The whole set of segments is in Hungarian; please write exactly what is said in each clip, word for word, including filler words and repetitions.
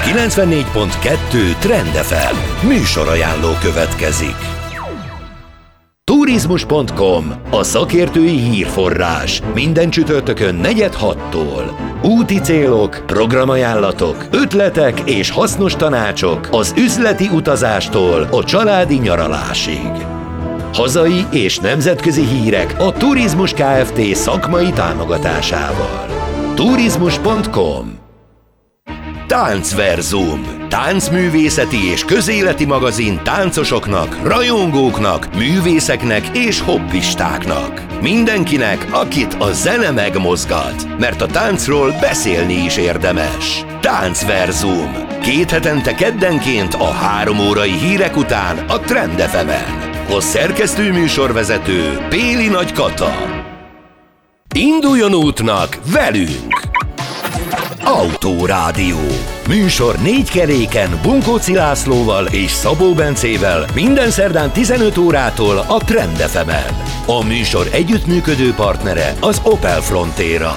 kilencvennégy pont kettő Trend ef em műsorajánló következik. Turizmus pont com, a szakértői hírforrás. Minden csütörtökön negyed hattól. Úti célok, programajánlatok, ötletek és hasznos tanácsok az üzleti utazástól a családi nyaralásig. Hazai és nemzetközi hírek a Turizmus Kft. Szakmai támogatásával. Turizmus pont com. Táncverzum. Táncművészeti és közéleti magazin táncosoknak, rajongóknak, művészeknek és hobbistáknak. Mindenkinek, akit a zene megmozgat, mert a táncról beszélni is érdemes. Táncverzum. Két hetente keddenként a három órai hírek után a Trend ef emen. A szerkesztő műsorvezető Péli Nagy Kata. Induljon útnak velünk! Autórádió. Műsor négy keréken Bunkóci Lászlóval és Szabó Bencével minden szerdán tizenöt órától a Trend ef emen. A műsor együttműködő partnere az Opel Frontera.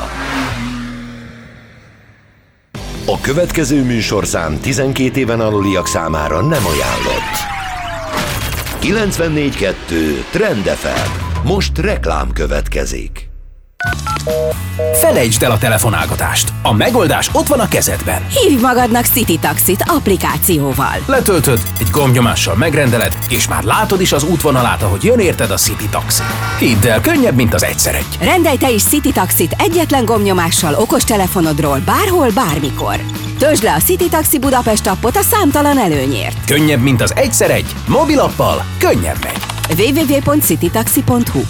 A következő műsorszám tizenkét éven aluliak számára nem ajánlott. kilencvennégy pont kettő Trend ef em. Most reklám következik. Felejtsd el a telefonálgatást. A megoldás ott van a kezedben. Hívj magadnak City Taxit applikációval. Letöltöd, egy gombnyomással megrendeled, és már látod is az útvonalát, ahogy jön érted a City Taxi. Hidd el, könnyebb, mint az egyszer egy. Rendelj te is City Taxit egyetlen gombnyomással okostelefonodról bárhol, bármikor. Töltsd le a City Taxi Budapest appot a számtalan előnyért. Könnyebb, mint az egyszer egy. Mobilappal könnyebb megy. double-u double-u double-u pont citytaxi pont hu.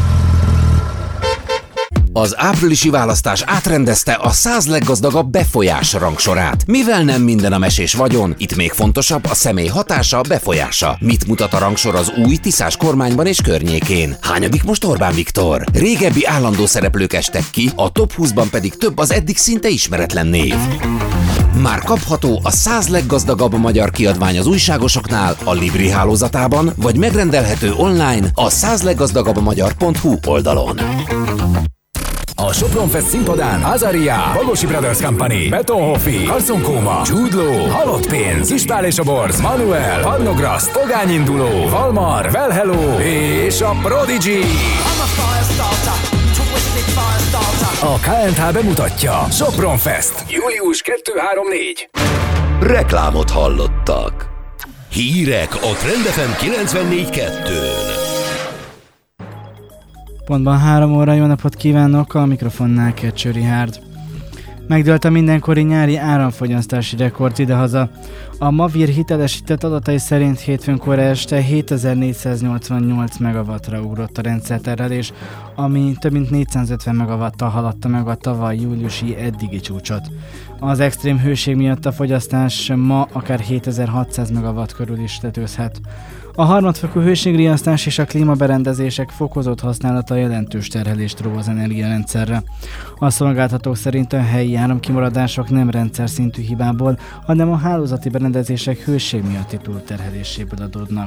Az áprilisi választás átrendezte a száz leggazdagabb befolyás rangsorát. Mivel nem minden a mesés vagyon, itt még fontosabb a személy hatása, befolyása. Mit mutat a rangsor az új Tiszás kormányban és környékén? Hányadik most Orbán Viktor? Régebbi állandó szereplők estek ki, a top húszban pedig több az eddig szinte ismeretlen név. Már kapható a száz leggazdagabb magyar kiadvány az újságosoknál, a Libri hálózatában, vagy megrendelhető online a száz leggazdagabb magyar pont hu oldalon. A Sopron Fest színpadán Azaria, Bagosi Brothers Company, Betonhoffi, Carson Koma, Jude Law, Halott Pénz, Ispál és a Borz, Manuel, Pannograszt, Pogányinduló, Valmar, Well Hello és a Prodigy. A ká en há bemutatja Sopron Fest, július kettő-három-négy. Reklámot hallottak. Hírek a Trend ef em kilencvennégy pont kettőn. Pontban három óra, jó napot kívánok, a mikrofonnál Kecső Richárd. Megdőlt a mindenkori nyári áramfogyasztási rekord idehaza. A Mavir hitelesített adatai szerint hétfőn kora este hétezer-négyszáznyolcvannyolc megawattra ugrott a rendszerterhelés, ami több mint négyszázötven megawattal haladta meg a tavaly júliusi eddigi csúcsot. Az extrém hőség miatt a fogyasztás ma akár hétezer-hatszáz megawatt körül is tetőzhet. A harmadfokú hőségriasztás és a klímaberendezések fokozott használata jelentős terhelést ró az energiarendszerre. A szolgáltatók szerint a helyi áramkimaradások nem rendszer szintű hibából, hanem a hálózati berendezések hőség miatti túlterheléséből adódnak.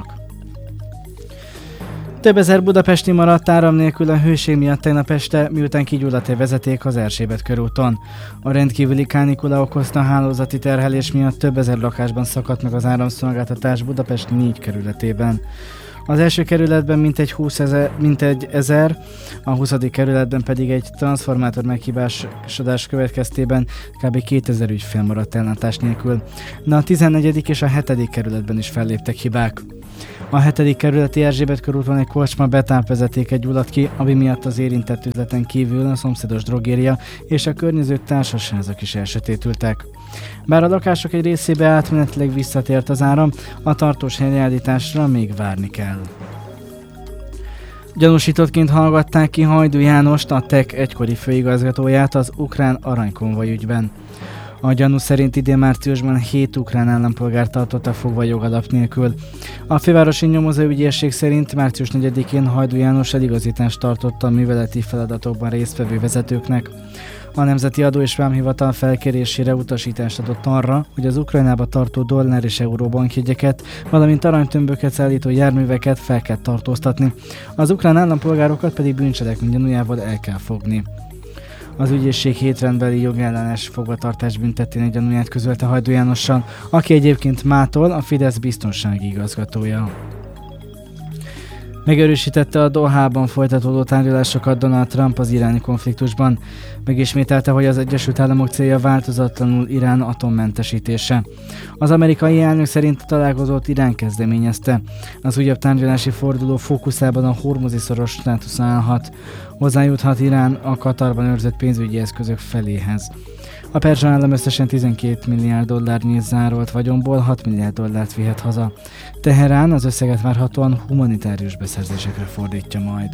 Több ezer budapesti maradt áram nélkül a hőség miatt tegnap este, miután kigyulladt egy vezeték az Erzsébet körúton. A rendkívüli kánikula okozta hálózati terhelés miatt több ezer lakásban szakadt meg az áramszolgáltatás Budapest négy kerületében. Az első kerületben mintegy, húsz ezer, mintegy ezer, a huszadik kerületben pedig egy transformátor meghibásodás következtében kb. kétezer ügyfél maradt ellátás nélkül, de a tizennegyedik és a hetedik kerületben is felléptek hibák. A hetedik kerületi Erzsébet körúton egy kocsma betápvezetéke gyulladt ki, ami miatt az érintett üzleten kívül a szomszédos drogéria és a környező társasházak is elsötétültek. Bár a lakások egy részébe átmenetileg visszatért az áram, a tartós helyreállításra még várni kell. Gyanúsítottként hallgatták ki Hajdú Jánost, a té e ká egykori főigazgatóját az ukrán aranykonvoj ügyben. A gyanú szerint idén márciusban hét ukrán állampolgárt tartottak fogva jogalap nélkül. A fővárosi nyomozóügyészség szerint március negyedikén Hajdú János eligazítást tartotta a műveleti feladatokban résztvevő vezetőknek. A Nemzeti Adó és Vámhivatal felkérésére utasítást adott arra, hogy az Ukrajnába tartó dollár és euró bankjegyeket, valamint aranytömböket szállító járműveket fel kell tartóztatni. Az ukrán állampolgárokat pedig bűncselekmény gyanújával el kell fogni. Az ügyészség hétrendbeli jogellenes fogvatartás büntettének gyanúját közölte Hajdú Jánossal, aki egyébként mától a Fidesz biztonsági igazgatója. Megerősítette a Dohában folytatódó tárgyalásokat Donald Trump az iráni konfliktusban. Megismételte, hogy az Egyesült Államok célja változatlanul Irán atommentesítése. Az amerikai elnök szerint a találkozót Irán kezdeményezte. Az újabb tárgyalási forduló fókuszában a Hormuzi szoros státusza állhat. Hozzájuthat Irán a Katarban őrzött pénzügyi eszközök feléhez. A perzsa állam összesen tizenkét milliárd dollárnyi zárolt vagyonból hat milliárd dollárt vihet haza. Teherán az összeget várhatóan humanitárius beszerzésekre fordítja majd.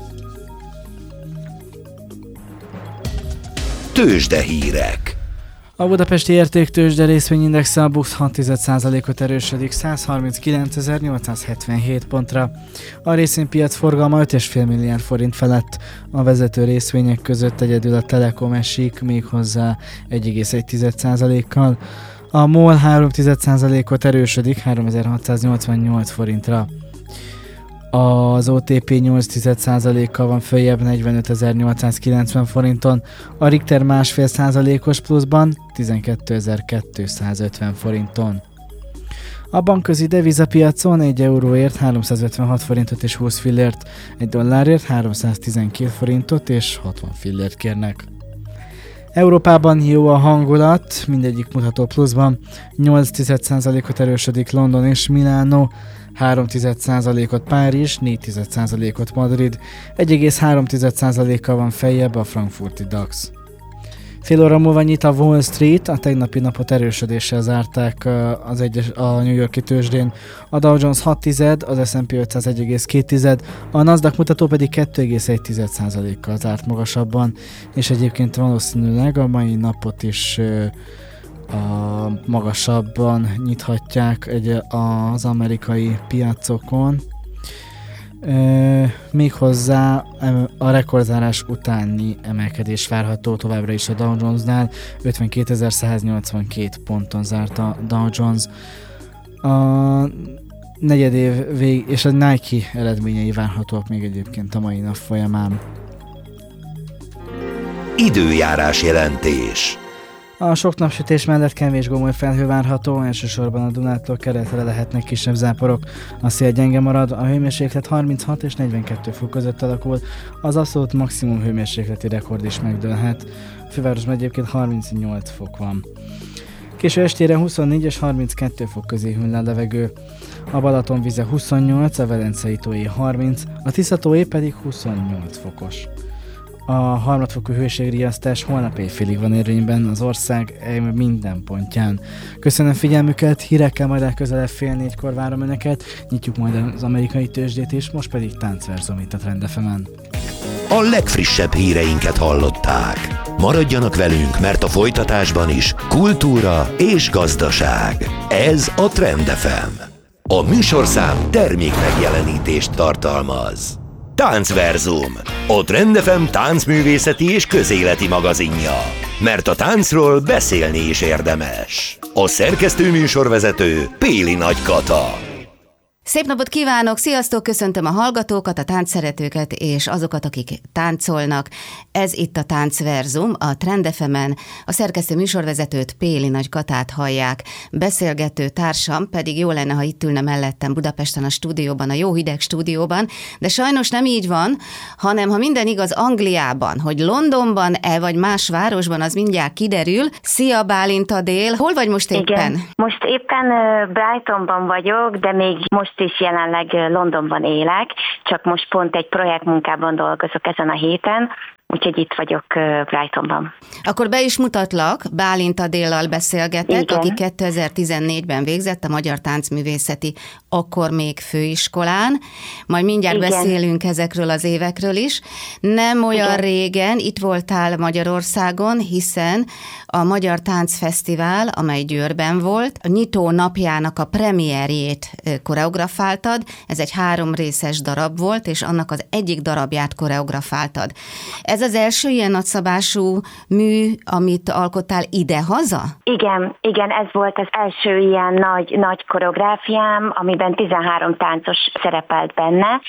Tőzsdehírek. A budapesti értéktőzsde részvényindexe a BUX hat egész egy százalékot erősödik százharminckilencezer-nyolcszázhetvenhét pontra. A részvénypiac forgalma öt egész öt milliárd forint felett. A vezető részvények között egyedül a Telekom esik, méghozzá egy egész egy százalékkal. A MOL három egész egy százalékot erősödik háromezer-hatszáznyolcvannyolc forintra. Az o té pé nyolc egész egy százalékkal van följebb negyvenötezer-nyolcszázkilencven forinton, a Richter másfél százalékos pluszban tizenkétezer-kétszázötven forinton. A bankközi devizapiacon egy euróért háromszázötvenhat forintot és húsz fillért, egy dollárért háromszáztizenkét forintot és hatvan fillért kérnek. Európában jó a hangulat, mindegyik mutató pluszban, nyolc egész egy százalékot erősödik London és Milánó, három egész egy százalékot Párizs, négy egész egy százalékot Madrid, egy egész három százalékkal van feljebb a frankfurti DAX. Fél óra múlva nyit a Wall Street, a tegnapi napot erősödéssel zárták az egyes, a New York-i tőzsdén. A Dow Jones hat tized, az es and pé ötszáz egy egész két tized, a Nasdaq mutató pedig két egész egy százalékkal zárt magasabban, és egyébként valószínűleg a mai napot is a magasabban nyithatják egy, az amerikai piacokon. E, méghozzá a rekordzárás utáni emelkedés várható továbbra is a Dow Jonesnál, ötvenkétezer-száznyolcvankét ponton zárt a Dow Jones. A negyedév vég és a Nike eredményei várhatóak még egyébként a mai nap folyamán. Időjárás jelentés. A sok napsütés mellett kevés gomoly felhő várható, elsősorban a Dunától keletre lehetnek kisebb záporok. A szél gyenge marad, a hőmérséklet harminchat és negyvenkettő fok között alakul, az abszolút maximum hőmérsékleti rekord is megdőlhet. A fővárosban egyébként harmincnyolc fok van. Késő estére huszonnégy és harminckettő fok közé hűl a levegő. A Balaton vize huszonnyolc, a Velencei tóé harminc, a Tisza tóé pedig huszonnyolc fokos. A harmadfokú hőségriasztás holnap éjfélig van érvényben az ország minden pontján. Köszönöm figyelmüket, hírekkel majd legközelebb fél négykor várom önöket, nyitjuk majd az amerikai tőzsdét is, most pedig táncverzum itt a Trend ef emen. A legfrissebb híreinket hallották. Maradjanak velünk, mert a folytatásban is kultúra és gazdaság. Ez a Trend ef em. A műsorszám termék megjelenítést tartalmaz. Táncverzum, a Trend ef em táncművészeti és közéleti magazinja. Mert a táncról beszélni is érdemes. A szerkesztő műsorvezető Péli Nagy Kata. Szép napot kívánok, sziasztok, köszöntöm a hallgatókat, a táncszeretőket és azokat, akik táncolnak. Ez itt a Táncverzum, a Trend ef emen, a szerkesztő műsorvezetőt, Péli Nagy Katát hallják. Beszélgető társam pedig jó lenne, ha itt ülne mellettem Budapesten a stúdióban, a jó hideg stúdióban, de sajnos nem így van, hanem ha minden igaz Angliában, hogy Londonban-e vagy más városban, az mindjárt kiderül. Szia Bálint Adél, hol vagy most éppen? Igen. Most éppen Brightonban vagyok, de még most is jelenleg Londonban élek, csak most pont egy projektmunkában dolgozok ezen a héten, úgyhogy itt vagyok Brightonban. Akkor be is mutatlak, Bálint Adéllal beszélgetek, igen, aki kétezer-tizennégyben végzett a Magyar Táncművészeti, akkor még főiskolán, majd mindjárt igen, beszélünk ezekről az évekről is. Nem olyan igen, régen itt voltál Magyarországon, hiszen a Magyar Táncfesztivál, amely Győrben volt, a nyitó napjának a premierjét koreografáltad, ez egy három részes darab volt, és annak az egyik darabját koreografáltad. Ez az első ilyen nagyszabású mű, amit alkottál ide-haza? Igen, igen, ez volt az első ilyen nagy, nagy koreográfiám, amiben tizenhárom táncos szerepelt benne,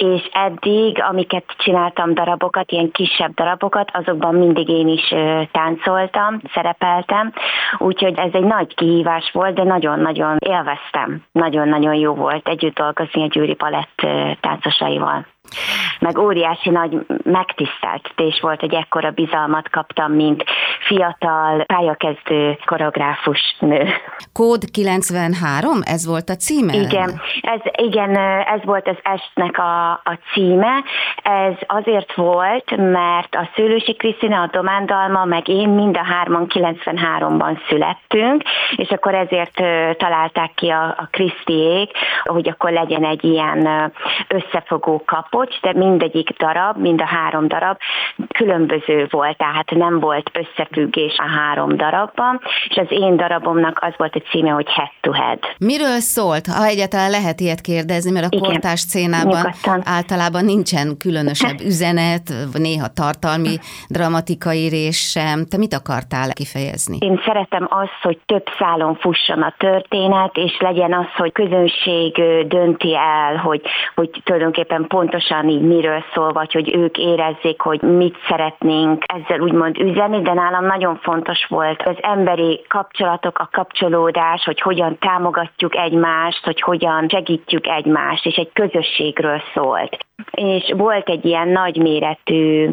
és eddig, amiket csináltam darabokat, ilyen kisebb darabokat, azokban mindig én is táncoltam, szerepeltem, úgyhogy ez egy nagy kihívás volt, de nagyon-nagyon élveztem. Nagyon-nagyon jó volt együtt dolgozni a Győri Balett táncosaival. Meg óriási nagy megtiszteltetés volt, hogy ekkora bizalmat kaptam, mint fiatal, pályakezdő koreográfus nő. Kód kilencvenhárom, ez volt a címe? Igen, ez, igen, ez volt az estnek a, a címe. Ez azért volt, mert a Szőlősi Krisztina, a Domán Dalma, meg én mind a hárman kilencvenháromban születtünk, és akkor ezért találták ki a, a Krisztiék, hogy akkor legyen egy ilyen összefogó kapocs, de mindegyik darab, mind a három darab különböző volt, tehát nem volt összefüggés a három darabban, és az én darabomnak az volt a címe, hogy Head to Head. Miről szólt? Ha egyáltalán lehet ilyet kérdezni, mert a igen, kortárs szcénában nyugodtan. Általában nincsen különösebb üzenet, néha tartalmi, dramatikai rész sem. Te mit akartál kifejezni? Én szeretem azt, hogy több szálon fusson a történet, és legyen az, hogy közönség dönti el, hogy, hogy tulajdonképpen pontosan így miről szól, vagy hogy ők érezzék, hogy mit szeretnénk ezzel úgymond üzenni, de nálam nagyon fontos volt az emberi kapcsolatok, a kapcsolódás, hogy hogyan támogatjuk egymást, hogy hogyan segítjük egymást, és egy közösségről szólt. És volt egy ilyen nagyméretű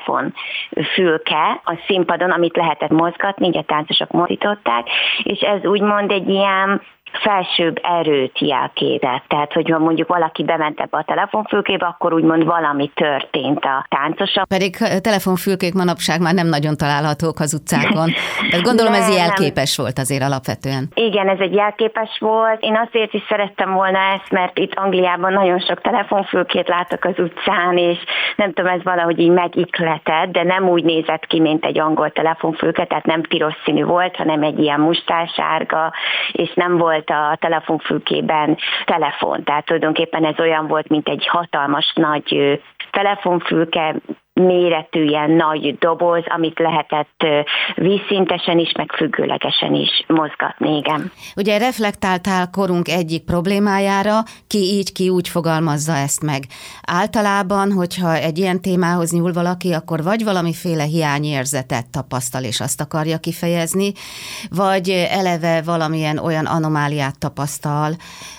telefonfülke a színpadon, amit lehetett mozgatni, így a táncosok mozdították, és ez úgymond egy ilyen felsőbb erőt jelképezett. Tehát, hogyha mondjuk valaki bement ebbe a telefonfülkébe, akkor úgymond valami történt a táncosan. Pedig telefonfülkék manapság már nem nagyon találhatók az utcákon. Tehát gondolom nem, ez jelképes nem. volt azért alapvetően. Igen, ez egy jelképes volt. Én azért is szerettem volna ezt, mert itt Angliában nagyon sok telefonfülkét látok az utcán, és nem tudom, ez valahogy így megikletett, de nem úgy nézett ki, mint egy angol telefonfülke, tehát nem piros színű volt, hanem egy ilyen mustársárga, és nem volt a telefonfülkében telefon. Tehát tulajdonképpen ez olyan volt, mint egy hatalmas nagy telefonfülke, méretű ilyen nagy doboz, amit lehetett vízszintesen is, meg függőlegesen is mozgatni, igen. Ugye reflektáltál korunk egyik problémájára, ki így, ki úgy fogalmazza ezt meg. Általában, hogyha egy ilyen témához nyúl valaki, akkor vagy valamiféle hiányérzetet tapasztal, és azt akarja kifejezni, vagy eleve valamilyen olyan anomáliát tapasztal,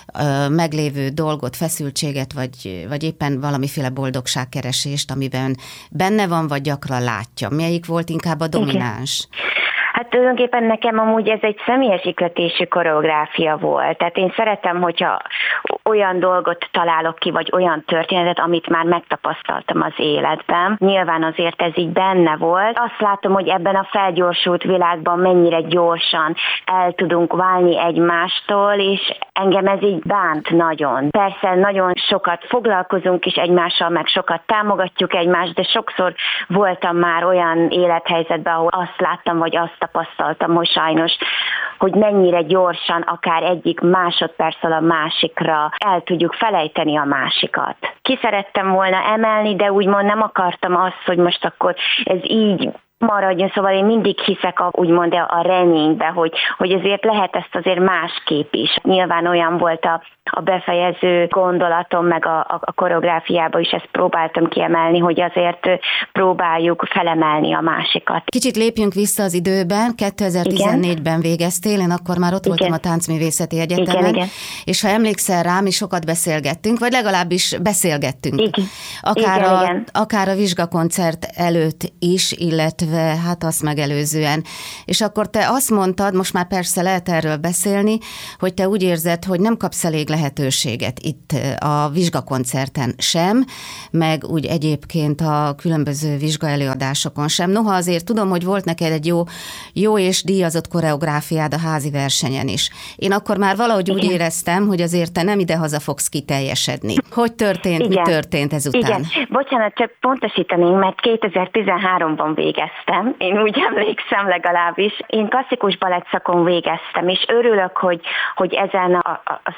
meglévő dolgot, feszültséget, vagy, vagy éppen valamiféle boldogságkeresést, amiben benne van, vagy gyakran látja. Melyik volt inkább a domináns? Okay. Hát tulajdonképpen nekem amúgy ez egy személyes ikletésű koreográfia volt. Tehát én szeretem, hogyha olyan dolgot találok ki, vagy olyan történetet, amit már megtapasztaltam az életben. Nyilván azért ez így benne volt. Azt látom, hogy ebben a felgyorsult világban mennyire gyorsan el tudunk válni egymástól, és engem ez így bánt nagyon. Persze nagyon sokat foglalkozunk is egymással, meg sokat támogatjuk egymást, de sokszor voltam már olyan élethelyzetben, ahol azt láttam, vagy azt tapasztaltam, hogy sajnos, hogy mennyire gyorsan, akár egyik másodperccel a másikra el tudjuk felejteni a másikat. Ki szerettem volna emelni, de úgymond nem akartam azt, hogy most akkor ez így maradjon, szóval én mindig hiszek a, úgymond a reménybe, hogy, hogy ezért lehet ezt azért másképp is. Nyilván olyan volt a, a befejező gondolatom, meg a, a, a koreográfiába is ezt próbáltam kiemelni, hogy azért próbáljuk felemelni a másikat. Kicsit lépjünk vissza az időben, kétezer-tizennégyben végeztél, én akkor már ott igen. voltam a Táncművészeti Egyetemen, igen, igen. és ha emlékszel rá, mi sokat beszélgettünk, vagy legalábbis beszélgettünk. Igen. Akár, igen, a, igen. akár a vizsgakoncert előtt is, illetve hát azt megelőzően. És akkor te azt mondtad, most már persze lehet erről beszélni, hogy te úgy érzed, hogy nem kapsz elég lehetőséget itt a vizsgakoncerten sem, meg úgy egyébként a különböző vizsgaelőadásokon sem. Noha azért tudom, hogy volt neked egy jó, jó és díjazott koreográfiád a házi versenyen is. Én akkor már valahogy igen. úgy éreztem, hogy azért te nem ide-haza fogsz kiteljesedni. Hogy történt, igen. mi történt ezután? Igen, bocsánat, csak pontosítanénk, mert kétezer-tizenháromban végeztem. Én úgy emlékszem legalábbis. Én klasszikus balett szakon végeztem, és örülök, hogy, hogy ezen a, a szakon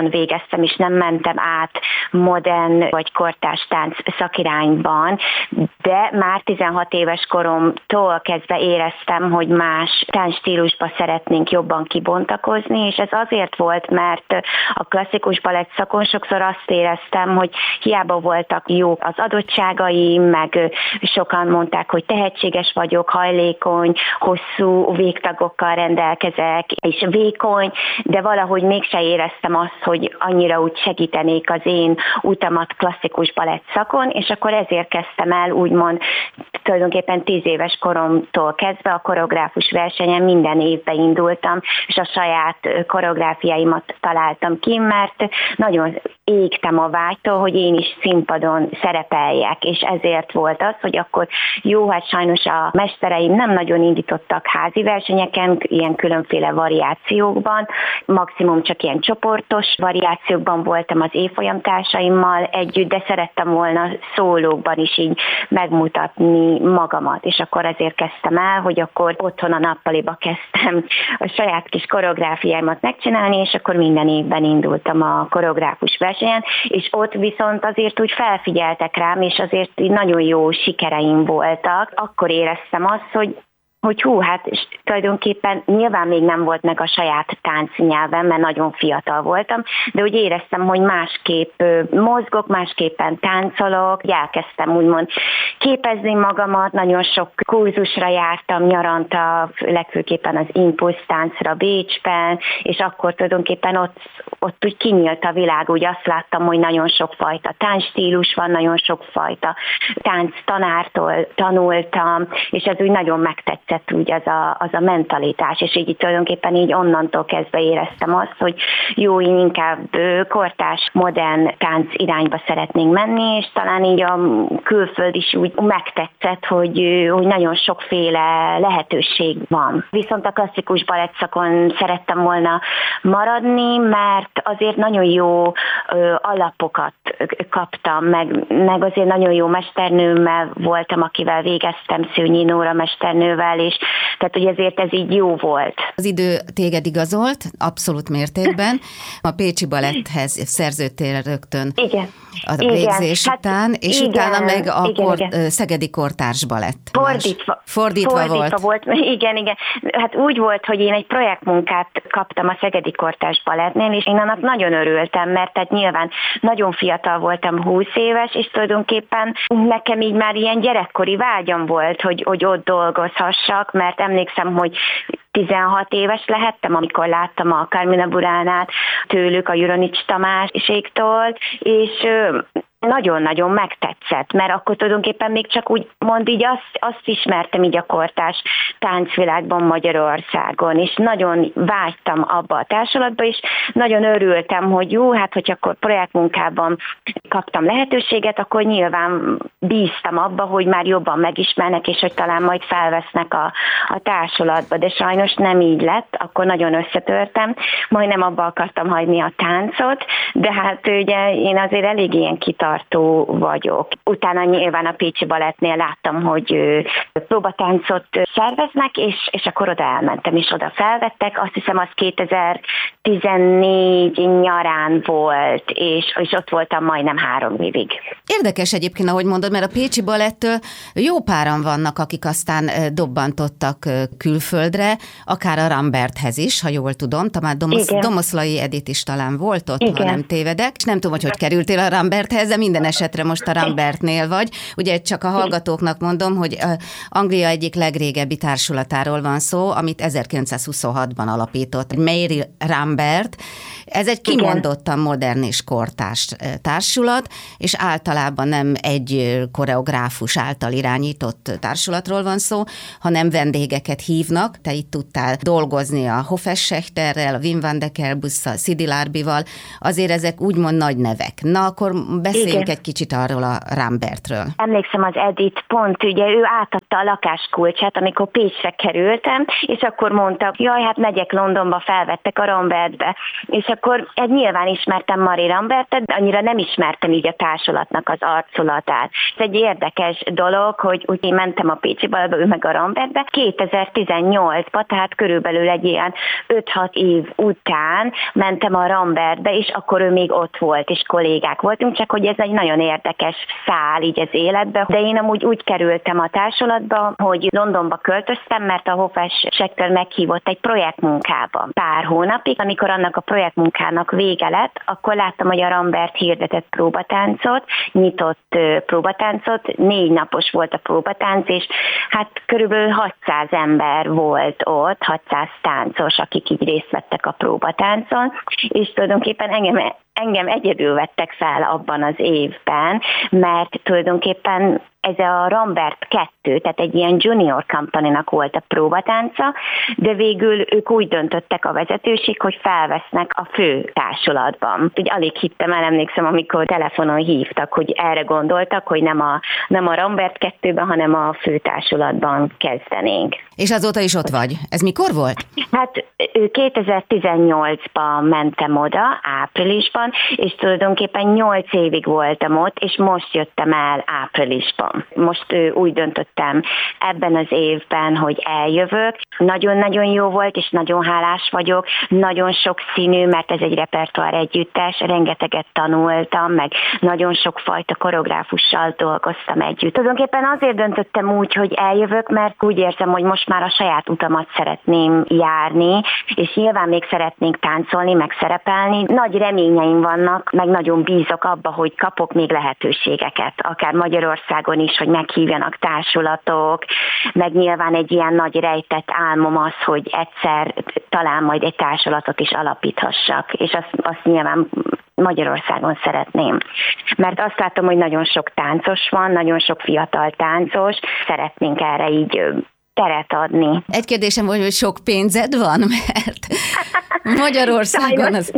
szakon végeztem, és nem mentem át modern vagy kortárs tánc szakirányban, de már tizenhat éves koromtól kezdve éreztem, hogy más táncstílusba szeretnénk jobban kibontakozni, és ez azért volt, mert a klasszikus balett szakon sokszor azt éreztem, hogy hiába voltak jók az adottságaim, meg sokan mondták, hogy tehetséges vagyok, hajlékony, hosszú végtagokkal rendelkezek, és vékony, de valahogy mégse éreztem azt, hogy annyira úgy segítenék az én utamat klasszikus balett szakon, és akkor ezért kezdtem el úgymond tulajdonképpen tíz éves koromtól kezdve a koreográfus versenyen minden évben indultam, és a saját koreográfiáimat találtam ki, mert nagyon égtem a vágytól, hogy én is színpadon szerepeljek, és ezért volt az, hogy akkor jó, hát sajnos a mestereim nem nagyon indítottak házi versenyeken, ilyen különféle variációkban, maximum csak ilyen csoportos variációkban voltam az évfolyamtársaimmal együtt, de szerettem volna szólókban is így megmutatni magamat, és akkor ezért kezdtem el, hogy akkor otthon a nappaliba kezdtem a saját kis koreográfiáimat megcsinálni, és akkor minden évben indultam a koreográfus versenyen, és ott viszont azért úgy felfigyeltek rám, és azért nagyon jó sikereim voltak. Akkor éreztem azt, hogy hogy hú, hát tulajdonképpen nyilván még nem volt meg a saját táncnyelvem, mert nagyon fiatal voltam, de úgy éreztem, hogy másképp mozgok, másképpen táncolok, elkezdtem úgymond képezni magamat, nagyon sok kurzusra jártam nyaranta, legfőképpen az impulsz táncra Bécsben, és akkor tulajdonképpen ott, ott úgy kinyílt a világ, úgy azt láttam, hogy nagyon sokfajta táncstílus van, nagyon sokfajta tánctanártól tanultam, és ez úgy nagyon megtetszett úgy az a, az a mentalitás, és így tulajdonképpen így onnantól kezdve éreztem azt, hogy jó, én inkább kortárs, modern tánc irányba szeretnénk menni, és talán így a külföld is úgy megtetszett, hogy, hogy nagyon sokféle lehetőség van. Viszont a klasszikus balettszakon szerettem volna maradni, mert azért nagyon jó ö, alapokat kaptam, meg, meg azért nagyon jó mesternőmmel voltam, akivel végeztem, Szőnyi Nóra mesternővel, és tehát, hogy ezért ez így jó volt. Az idő téged igazolt, abszolút mértékben. A Pécsi Baletthez szerződtél rögtön. Igen. A végzés igen, után, hát és igen, utána meg a igen, kor, igen. Szegedi Kortárs Balett. Fordítva. Fordítva, Fordítva volt. volt. Igen, igen. Hát úgy volt, hogy én egy projektmunkát kaptam a Szegedi Kortárs Balettnél, és én annak nagyon örültem, mert tehát nyilván nagyon fiatal voltam, húsz éves, és tulajdonképpen nekem így már ilyen gyerekkori vágyam volt, hogy, hogy ott dolgozhassak, mert emlékszem, hogy tizenhat éves lehettem, amikor láttam a Carmina Buránát tőlük, a Juronics Tamáséktól, és nagyon-nagyon megtetszett, mert akkor tulajdonképpen még csak úgy mond így azt, azt ismertem így a kortárs táncvilágban Magyarországon, és nagyon vágytam abba a társulatba, és nagyon örültem, hogy jó, hát hogy akkor projektmunkában kaptam lehetőséget, akkor nyilván bíztam abba, hogy már jobban megismernek, és hogy talán majd felvesznek a, a társulatba, de sajnos nem így lett, akkor nagyon összetörtem, majdnem abba akartam hagyni a táncot, de hát ugye én azért elég ilyen kitartó vagyok. Utána nyilván a Pécsi Balettnél láttam, hogy próbatáncot szerveznek, és, és akkor oda elmentem, és oda felvettek, azt hiszem az kétezer-tizennégy nyarán volt, és, és ott voltam majdnem három évig. Érdekes egyébként, ahogy mondod, mert a Pécsi Balettől jó páran vannak, akik aztán dobbantottak külföldre, akár a Ramberthez is, ha jól tudom, talán Domosz, Domoszlai Edith is talán volt ott, igen, ha nem tévedek, és nem tudom, hogy hogy kerültél a Ramberthez, de minden esetre most a Rambertnél vagy. Ugye csak a hallgatóknak mondom, hogy Anglia egyik legrégebbi társulatáról van szó, amit ezerkilencszázhuszonhatban alapított Mary Rambert. Ez egy kimondottan modern és kortárs társulat, és általában nem egy koreográfus által irányított társulatról van szó, hanem vendégeket hívnak. Te itt tudtál dolgozni a Hofeschechterrel, a Wim van de Kelbusszal, Sidi Larbival, azért ezek úgymond nagy nevek. Na, akkor beszéljünk igen. egy kicsit arról a Rambertről. Emlékszem, az Edith pont, ugye ő átadta a lakáskulcsát, amikor Pécsre kerültem, és akkor mondta, jaj, hát megyek Londonba, felvettek a Rambertbe. És akkor egy nyilván ismertem Mari Rambertet, de annyira nem ismertem így a társulatnak az arculatát. Ez egy érdekes dolog, hogy úgy én mentem a Pécsi Balba, ő meg a Rambertbe. kétezer-tizennyolcban, tehát körülbelül egy ilyen öt-hat év után mentem a Rambertbe, és akkor ő még ott volt, és kollégák voltunk, csak hogy ez egy nagyon érdekes szál így az életbe. De én amúgy úgy kerültem a társulatba, hogy Londonba költöztem, mert a Hofesch-Schechter meghívott egy projektmunkába pár hónapig. Amikor annak a projektmunkának vége lett, akkor láttam, hogy a Rambert hirdetett próbatáncot, nyitott próbatáncot, négy napos volt a próbatánc, és hát körülbelül hatszáz ember volt ott, hatszáz táncos, akik így részt vettek a próbatáncon, és tulajdonképpen engem Engem egyedül vettek fel abban az évben, mert tulajdonképpen ez a Rambert kettő, tehát egy ilyen junior company-nak volt a próbatánca, de végül ők úgy döntöttek a vezetőség, hogy felvesznek a fő társulatban. Úgy alig hittem el, emlékszem, amikor telefonon hívtak, hogy erre gondoltak, hogy nem a, nem a Rambert kettőben, hanem a fő társulatban kezdenénk. És azóta is ott vagy. Ez mikor volt? Hát kétezer-tizennyolcban mentem oda, áprilisban, és tulajdonképpen nyolc évig voltam ott, és most jöttem el áprilisban. Most úgy döntöttem ebben az évben, hogy eljövök. Nagyon-nagyon jó volt, és nagyon hálás vagyok. Nagyon sok színű, mert ez egy repertoár együttes, rengeteget tanultam, meg nagyon sok fajta koreográfussal dolgoztam együtt. Tulajdonképpen azért döntöttem úgy, hogy eljövök, mert úgy érzem, hogy most már a saját utamat szeretném járni, és nyilván még szeretnénk táncolni, meg szerepelni. Nagy reményeim vannak, meg nagyon bízok abba, hogy kapok még lehetőségeket, akár Magyarországon is, hogy meghívjanak társulatok, meg nyilván egy ilyen nagy rejtett álmom az, hogy egyszer talán majd egy társulatot is alapíthassak, és azt, azt nyilván Magyarországon szeretném. Mert azt látom, hogy nagyon sok táncos van, nagyon sok fiatal táncos, szeretnénk erre így teret adni. Egy kérdésem volt, hogy sok pénzed van, mert Magyarországon az...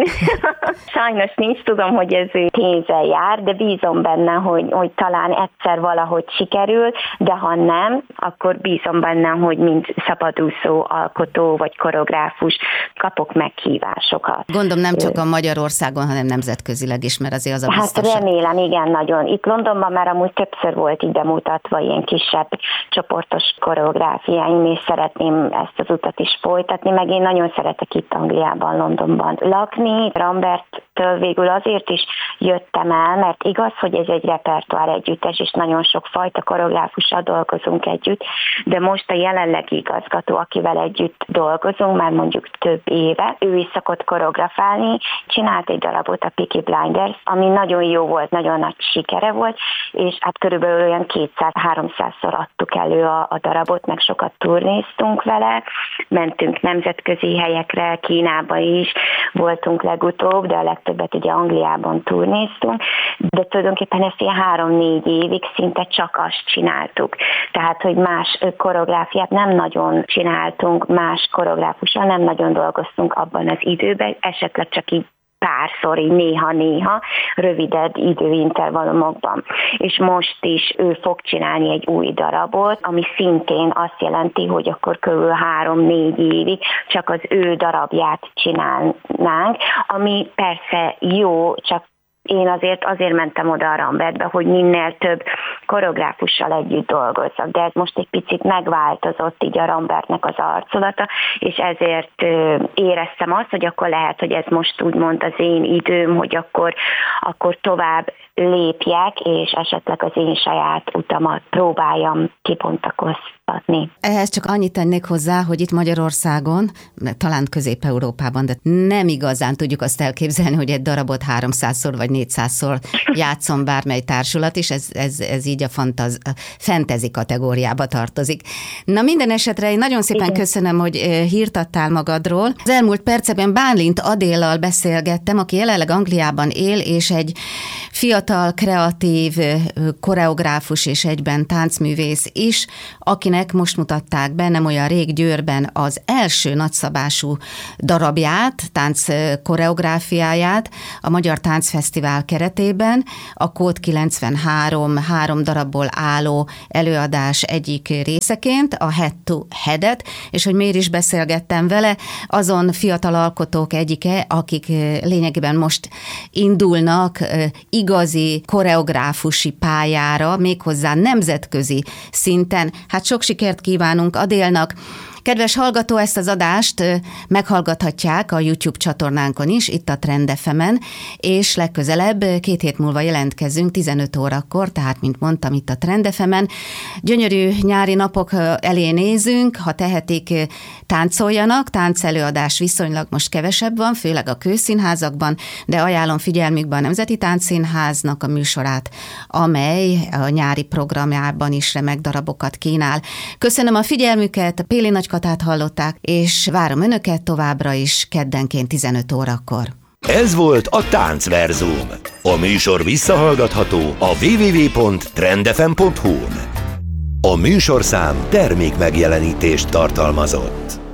Sajnos nincs, tudom, hogy ez pénzzel jár, de bízom benne, hogy, hogy talán egyszer valahogy sikerül, de ha nem, akkor bízom benne, hogy mint szabadúszó, alkotó vagy koreográfus kapok meghívásokat. Gondolom nem csak a Magyarországon, hanem nemzetközileg is, mert azért az a biztos. Hát remélem, igen, nagyon. Itt Londonban már amúgy többször volt így bemutatva ilyen kisebb csoportos koreográfiáim, és szeretném ezt az utat is folytatni, meg én nagyon szeretek itt Angliában, Londonban lakni. Ramberttől végül azért is jöttem el, mert igaz, hogy ez egy repertoár együttes, és nagyon sok fajta koreográfussal dolgozunk együtt, de most a jelenlegi igazgató, akivel együtt dolgozunk, már mondjuk több éve, ő is szokott koreografálni, csinált egy darabot, a Peaky Blinders, ami nagyon jó volt, nagyon nagy sikere volt, és hát körülbelül olyan kétszáz-háromszázszor adtuk elő a, a darabot, meg sokat turnéztunk vele, mentünk nemzetközi helyekre, Kínába is voltunk legutóbb, de a legtöbbet ugye Angliában turnéztunk, de tulajdonképpen ezt ilyen három-négy évig szinte csak azt csináltuk. Tehát, hogy más koreográfiát nem nagyon csináltunk, más koreográfussal nem nagyon dolgoztunk abban az időben, esetleg csak így párszor, így néha-néha, rövidebb időintervallumokban. És most is ő fog csinálni egy új darabot, ami szintén azt jelenti, hogy akkor körül három-négy évig csak az ő darabját csinálnánk, ami persze jó, csak én azért azért mentem oda a Rambertbe, hogy minél több koreográfussal együtt dolgozzak, de ez most egy picit megváltozott így a Rambertnek az arculata, és ezért éreztem azt, hogy akkor lehet, hogy ez most úgymond az én időm, hogy akkor, akkor tovább lépjek, és esetleg az én saját utamat próbáljam kibontakoztatni. Ehhez csak annyit tennék hozzá, hogy itt Magyarországon, talán Közép-Európában, de nem igazán tudjuk azt elképzelni, hogy egy darabot háromszázszor vagy négyszázszor játszom bármely társulat, és ez, ez, ez így a fantaz, fantasy kategóriába tartozik. Na minden esetre én nagyon szépen Igen. köszönöm, hogy hírt adtál magadról. Az elmúlt percekben Bálint Adéllal beszélgettem, aki jelenleg Angliában él, és egy fiatal fiatal, kreatív koreográfus és egyben táncművész is, akinek most mutatták be nem olyan rég Győrben az első nagyszabású darabját, tánc koreográfiáját a Magyar Táncfesztivál keretében, a Kód kilencvenhárom három darabból álló előadás egyik részeként, a Head to Headet, és hogy miért is beszélgettem vele, azon fiatal alkotók egyike, akik lényegében most indulnak igazi koreográfusi pályára, méghozzá nemzetközi szinten. Hát sok sikert kívánunk Adélnak. Kedves hallgató, ezt az adást meghallgathatják a YouTube csatornánkon is, itt a Trend ef emen, és legközelebb két hét múlva jelentkezünk tizenöt órakor, tehát mint mondtam, itt a Trend ef emen. Gyönyörű nyári napok elé nézünk, ha tehetik, táncoljanak, táncelőadás viszonylag most kevesebb van, főleg a kőszínházakban, de ajánlom figyelmükbe a Nemzeti Táncszínháznak a műsorát, amely a nyári programjában is remek darabokat kínál. Köszönöm a figyelmüket, Péli Nagykatát hallották, és várom önöket továbbra is keddenként tizenöt órakor. Ez volt a Táncverzum. A műsor visszahallgatható a double-u double-u double-u pont trend f m pont h u-n. A műsorszám termék megjelenítést tartalmazott.